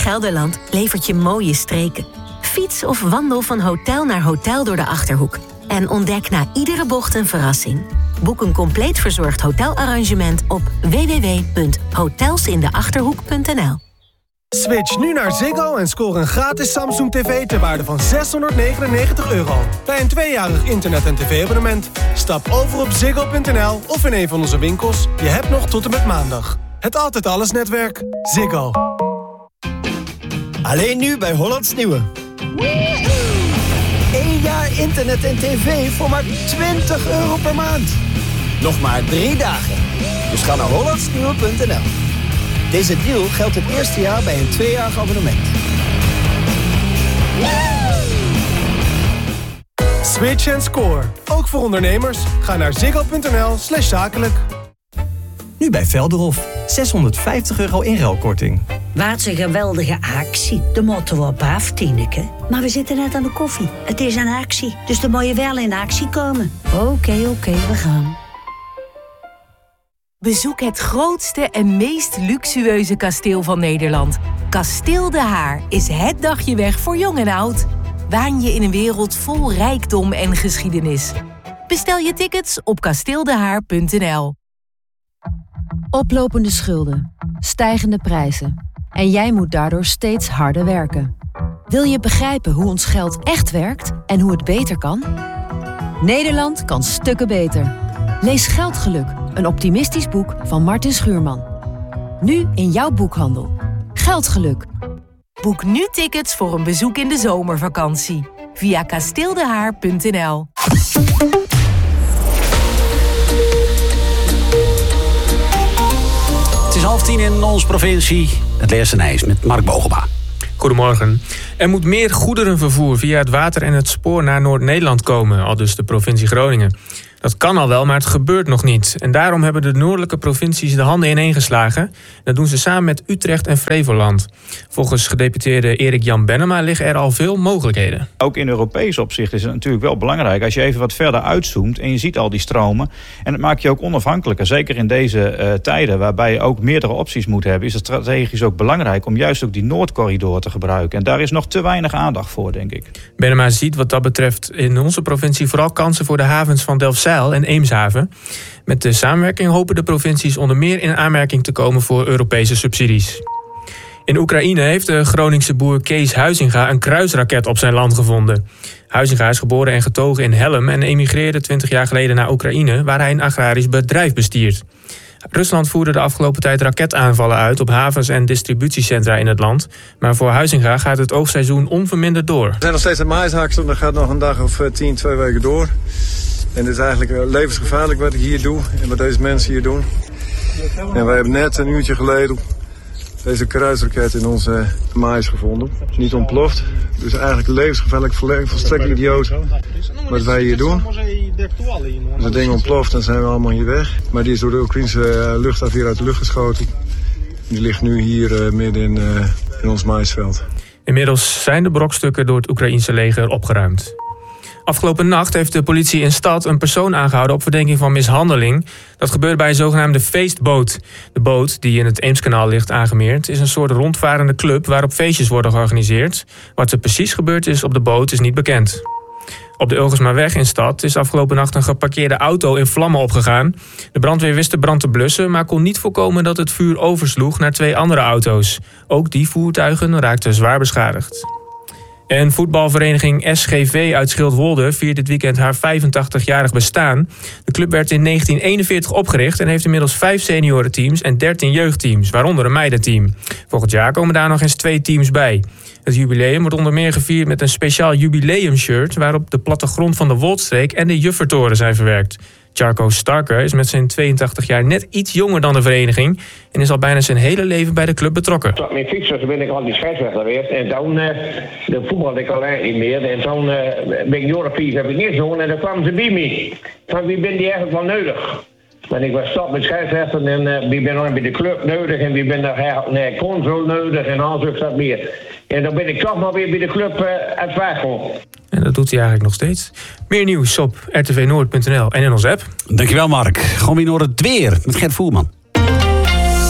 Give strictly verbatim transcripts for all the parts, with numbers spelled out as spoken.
Gelderland levert je mooie streken. Fiets of wandel van hotel naar hotel door de Achterhoek. En ontdek na iedere bocht een verrassing. Boek een compleet verzorgd hotelarrangement op w w w punt hotelsindeachterhoek punt n l. Switch nu naar Ziggo en score een gratis Samsung tv ter waarde van zeshonderdnegenennegentig euro. Bij een tweejarig internet- en tv-abonnement. Stap over op ziggo punt n l of in een van onze winkels. Je hebt nog tot en met maandag. Het Altijd Alles netwerk. Ziggo. Alleen nu bij Hollands Nieuwe. Eén jaar internet en tv voor maar twintig euro per maand. Nog maar drie dagen. Dus ga naar hollandsnieuwe punt n l. Deze deal geldt het eerste jaar bij een tweejarig abonnement. Switch en score. Ook voor ondernemers. Ga naar ziggo punt n l slash zakelijk. Nu bij Velderhof. zeshonderdvijftig euro inruilkorting. Wat een geweldige actie. De moeten we op af, Tineke. Maar we zitten net aan de koffie. Het is een actie, dus dan moet je wel in actie komen. Oké, okay, oké, okay, we gaan. Bezoek het grootste en meest luxueuze kasteel van Nederland. Kasteel De Haar is het dagje weg voor jong en oud. Waan je in een wereld vol rijkdom en geschiedenis. Bestel je tickets op kasteeldehaar punt n l. Oplopende schulden, stijgende prijzen. En jij moet daardoor steeds harder werken. Wil je begrijpen hoe ons geld echt werkt en hoe het beter kan? Nederland kan stukken beter. Lees Geldgeluk, een optimistisch boek van Martin Schuurman. Nu in jouw boekhandel. Geldgeluk. Boek nu tickets voor een bezoek in de zomervakantie. Via kasteeldehaar punt n l. Het is half tien in onze provincie. Het Leers en IJs met Mark Bogema. Goedemorgen. Er moet meer goederenvervoer via het water en het spoor naar Noord-Nederland komen, aldus de provincie Groningen. Dat kan al wel, maar het gebeurt nog niet. En daarom hebben de noordelijke provincies de handen ineengeslagen. Dat doen ze samen met Utrecht en Flevoland. Volgens gedeputeerde Erik-Jan Bennema liggen er al veel mogelijkheden. Ook in Europees opzicht is het natuurlijk wel belangrijk. Als je even wat verder uitzoomt en je ziet al die stromen. En het maakt je ook onafhankelijker. Zeker in deze uh, tijden waarbij je ook meerdere opties moet hebben. Is het strategisch ook belangrijk om juist ook die Noordcorridor te gebruiken. En daar is nog te weinig aandacht voor, denk ik. Bennema ziet wat dat betreft in onze provincie vooral kansen voor de havens van Delfzijl en Eemshaven. Met de samenwerking hopen de provincies onder meer in aanmerking te komen voor Europese subsidies. In Oekraïne heeft de Groningse boer Kees Huizinga een kruisraket op zijn land gevonden. Huizinga is geboren en getogen in Helm en emigreerde twintig jaar geleden naar Oekraïne, waar hij een agrarisch bedrijf bestiert. Rusland voerde de afgelopen tijd raketaanvallen uit op havens en distributiecentra in het land. Maar voor Huizinga gaat het oogseizoen onverminderd door. We zijn nog steeds aan maïshaksel, dat gaat nog een dag of tien, twee weken door. En het is eigenlijk levensgevaarlijk wat ik hier doe en wat deze mensen hier doen. En wij hebben net een uurtje geleden deze kruisraket in onze maïs gevonden. Het is niet ontploft, dus eigenlijk levensgevaarlijk, volstrekt idioot wat wij hier doen. Als het ding ontploft, dan zijn we allemaal hier weg. Maar die is door de Oekraïnse luchtafweer uit de lucht geschoten. Die ligt nu hier uh, midden in, uh, in ons maïsveld. Inmiddels zijn de brokstukken door het Oekraïnse leger opgeruimd. Afgelopen nacht heeft de politie in Stad een persoon aangehouden op verdenking van mishandeling. Dat gebeurde bij een zogenaamde feestboot. De boot, die in het Eemskanaal ligt aangemeerd, is een soort rondvarende club waarop feestjes worden georganiseerd. Wat er precies gebeurd is op de boot is niet bekend. Op de Ulgersmaweg in Stad is afgelopen nacht een geparkeerde auto in vlammen opgegaan. De brandweer wist de brand te blussen, maar kon niet voorkomen dat het vuur oversloeg naar twee andere auto's. Ook die voertuigen raakten zwaar beschadigd. En voetbalvereniging S G V uit Schildwolde viert dit weekend haar vijfentachtigjarig bestaan. De club werd in negentien eenenveertig opgericht en heeft inmiddels vijf seniorenteams en dertien jeugdteams, waaronder een meidenteam. Volgend jaar komen daar nog eens twee teams bij. Het jubileum wordt onder meer gevierd met een speciaal jubileumshirt waarop de plattegrond van de Woldstreek en de Juffertoren zijn verwerkt. Charco Starker is met zijn tweeëntachtig jaar net iets jonger dan de vereniging en is al bijna zijn hele leven bij de club betrokken. Met fietsers ben ik al die scheidsrechter geweest en toen uh, de voetbal ik al niet meer en toen uh, ben ik Europees heb ik niet zo en dan kwamen ze bij me. Van wie ben die eigenlijk wel nodig? Want ik was stop met scheidsrechter en uh, wie ben dan bij de club nodig en wie ben daar naar consul nodig en al zo dat meer. En dan ben ik toch maar weer bij de club uh, uit Vaagel. En dat doet hij eigenlijk nog steeds. Meer nieuws op r t v noord punt n l en in onze app. Dankjewel Mark. Gewoon weer door het weer met Gert Voerman.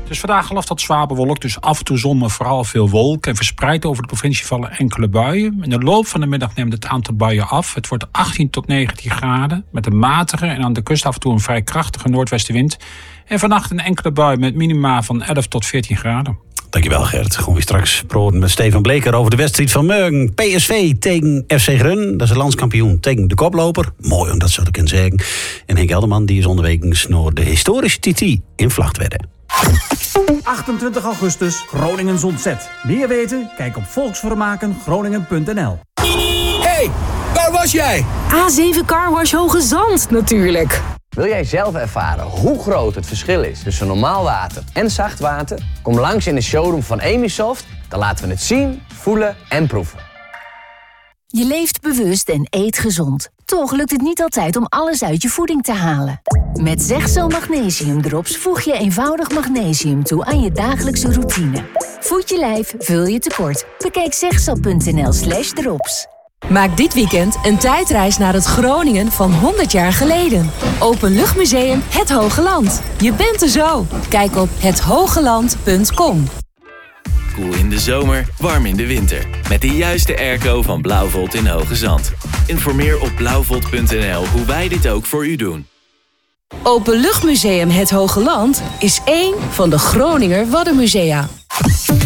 Dus vandaag half tot zwaar bewolkt, dus af en toe zon, maar vooral veel wolken. En verspreid over de provincie vallen enkele buien. In de loop van de middag neemt het aantal buien af. Het wordt achttien tot negentien graden, met een matige en aan de kust af en toe een vrij krachtige noordwestenwind. En vannacht een enkele bui met minima van elf tot veertien graden. Dankjewel Gert. Gewoon weer straks praten met Stefan Bleker over de wedstrijd van morgen. P S V tegen F C Grun. Dat is de landskampioen tegen de koploper. Mooi om dat zo te kunnen zeggen. En Henk Elderman die is onderweg naar de historische T T in Vlachtwedde. achtentwintig augustus, Groningen ontzet. Meer weten? Kijk op volksvermaken groningen punt n l. Hey, waar was jij? A zeven Carwash Hoge Zand, natuurlijk. Wil jij zelf ervaren hoe groot het verschil is tussen normaal water en zacht water? Kom langs in de showroom van Emisoft. Dan laten we het zien, voelen en proeven. Je leeft bewust en eet gezond. Toch lukt het niet altijd om alles uit je voeding te halen. Met Zegzo Magnesium Drops voeg je eenvoudig magnesium toe aan je dagelijkse routine. Voed je lijf, vul je tekort. Bekijk zegzo punt n l slash drops. Maak dit weekend een tijdreis naar het Groningen van honderd jaar geleden. Openluchtmuseum Het Hoge Land. Je bent er zo. Kijk op het hogeland punt com. Koel in de zomer, warm in de winter. Met de juiste airco van Blauwvolt in Hoge Zand. Informeer op blauwvolt punt n l hoe wij dit ook voor u doen. Openluchtmuseum Het Hoge Land is één van de Groninger Waddenmusea.